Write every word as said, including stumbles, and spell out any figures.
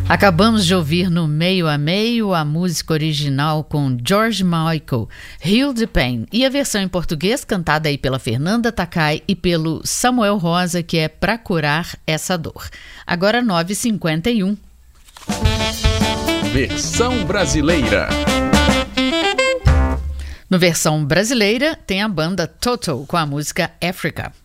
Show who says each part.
Speaker 1: Acabamos de ouvir no Meio a Meio a música original com George Michael, Heal the Pain, e a versão em português cantada aí pela Fernanda Takai e pelo Samuel Rosa, que é Pra Curar Essa Dor. Agora nove e cinquenta e um.
Speaker 2: Versão brasileira.
Speaker 1: No versão brasileira tem a banda Toto com a música Africa.